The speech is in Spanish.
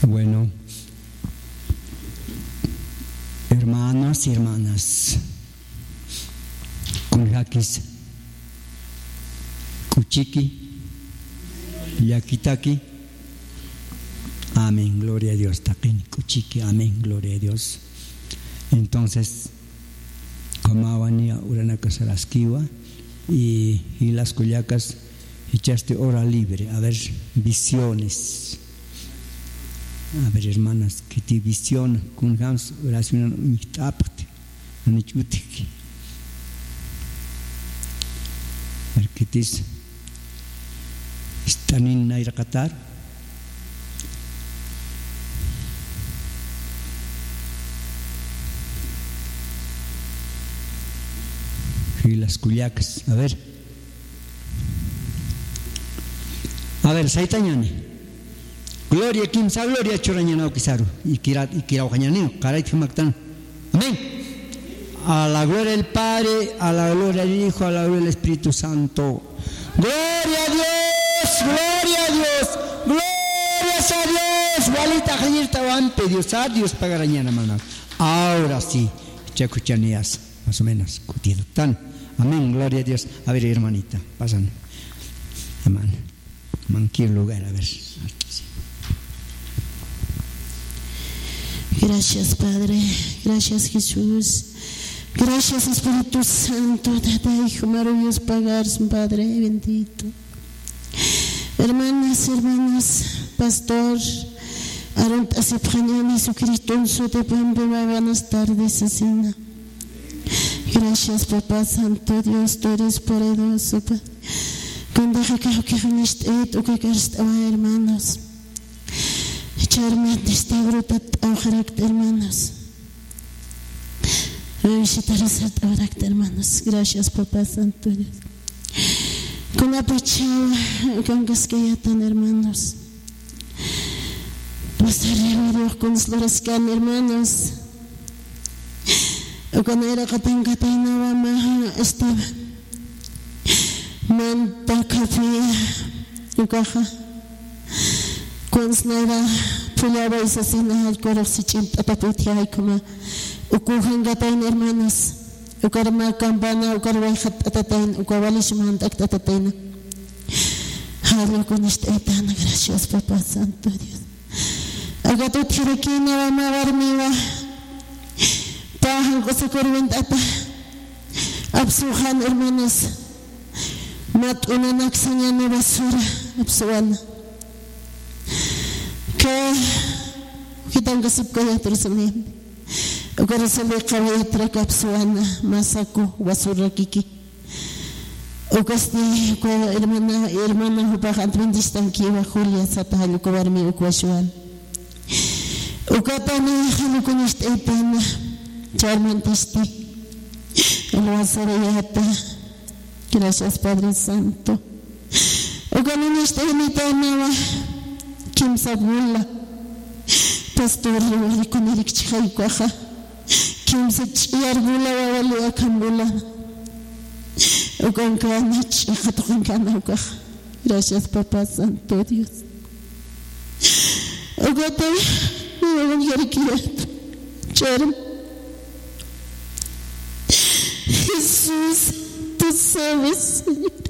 Bueno, hermanos y hermanas, kunjakis, kuchiki, yakitaki, amén, gloria a Dios, taquini, kuchiki, amén, gloria a Dios. Entonces, como venía urana casaraskiwa y las cuyacas echaste hora libre, a ver, visiones. A ver, hermanas, que te visión con gans oración mi tapte, no chutiki. A ver, que te están en Nairacatar. Y las cuyacas, a ver, saitañani. Gloria kimsa gloria chorañana kisaru y kira ojañaneo caray timactan. Amén. A la gloria del Padre, a la gloria del Hijo, a la gloria del Espíritu Santo. Gloria a Dios, gloria a Dios, glorias a Dios. Walita jayirta wampe Dios a Dios pagarañana maná. Ahora sí, chacuchanías más o menos cutido tan. Amén, gloria a Dios. A ver, hermanita, pasan. Amén. Manqué lugar, a ver. Gracias, Padre. Gracias, Jesús. Gracias, Espíritu Santo. Tata, Hijo maravilloso, pagar, Padre bendito. Hermanas, hermanos, Pastor Aaron Asipjañani, su Cristo, te buenas tardes, asina. Gracias, Papá Santo Dios, tú eres poderoso, Padre. Cuando hermanos. Echarme esta bruta hermanos. Hermanos. Gracias, Papá Santo Dios. Con la pachava, con cascayatan, hermanos. Pasaré con los lorascan, hermanos. Con era catangatainaba maha Esteban. Manta café, ucaja. Con snada pulaba y sasina al coro si chimpa paputia y como ukuhan gatain hermanos ukarma campana ukarwajat atatain ukawalishman taktatain hablo con este tan gracias Papá Santo Dios agato tirequina va mavarmiwa pahan kosakorwent ata absuhan hermanos mat unanak sañana basura absuana kita ngasip kaya tersebut. Ukara sampai kaya terakap suana masaku wasura kiki. Ukasti ko hermana hubah adventistan kiwa Julia satahalu ko warmi ukwasuan. Ukata ni halu kunist etana charman tisti. Alwasarayata. Gracias Padre Santo. Ukana niste etana Kim sabula pastor wali kumirik chhay kwaha kim sa yarbula wali akambula ukan kana chakatukan kana kwaha. Gracias Papá Santo Dios. Ugata ukan yarikiyat charm Jesús, tú sabes, Señor.